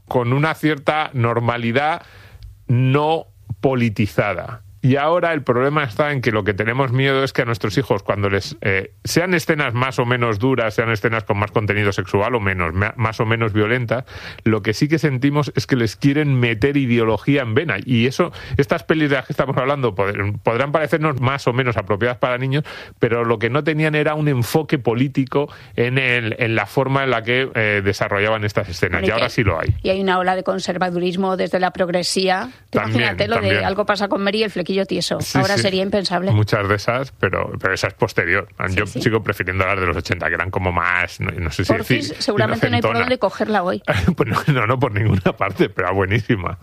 con una cierta normalidad no politizada. Y ahora el problema está en que lo que tenemos miedo es que a nuestros hijos, cuando les sean escenas más o menos duras, sean escenas con más contenido sexual o menos, más o menos violentas, lo que sí que sentimos es que les quieren meter ideología en vena. Y eso, estas pelis de las que estamos hablando podrán parecernos más o menos apropiadas para niños, pero lo que no tenían era un enfoque político en la forma en la que desarrollaban estas escenas. Y ahora sí lo hay. Y hay una ola de conservadurismo desde la progresía. Imagínate lo de Algo pasa con Mary y el flequillo tieso. Sí, ahora sería impensable. Muchas de esas, pero esa es posterior. Yo sigo prefiriendo las de los 80, que eran como más, no sé si decir, seguramente no hay por dónde cogerla hoy. Pues no, por ninguna parte, pero buenísima.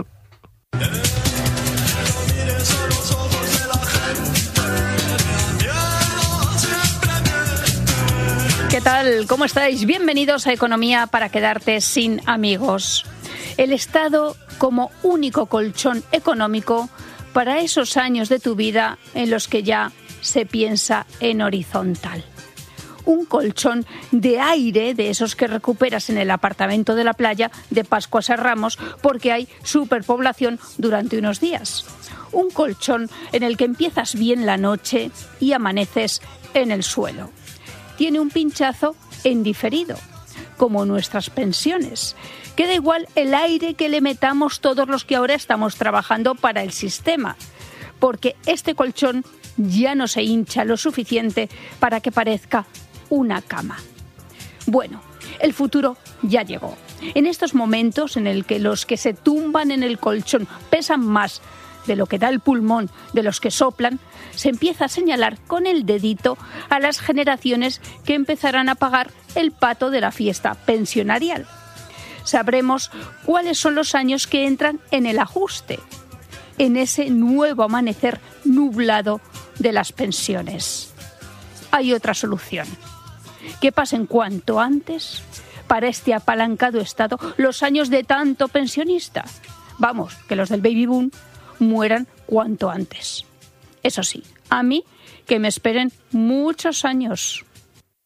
¿Qué tal? ¿Cómo estáis? Bienvenidos a Economía para quedarte sin amigos. El Estado como único colchón económico para esos años de tu vida en los que ya se piensa en horizontal. Un colchón de aire de esos que recuperas en el apartamento de la playa de Pascuas a Ramos porque hay superpoblación durante unos días. Un colchón en el que empiezas bien la noche y amaneces en el suelo. Tiene un pinchazo en diferido, como nuestras pensiones. Queda igual el aire que le metamos todos los que ahora estamos trabajando para el sistema, porque este colchón ya no se hincha lo suficiente para que parezca una cama. Bueno, el futuro ya llegó. En estos momentos en el que los que se tumban en el colchón pesan más de lo que da el pulmón de los que soplan, se empieza a señalar con el dedito a las generaciones que empezarán a pagar el pato de la fiesta pensionarial. Sabremos cuáles son los años que entran en el ajuste, en ese nuevo amanecer nublado de las pensiones. Hay otra solución: que pasen cuanto antes para este apalancado Estado los años de tanto pensionista. Vamos, que los del baby boom mueran cuanto antes. Eso sí, a mí que me esperen muchos años.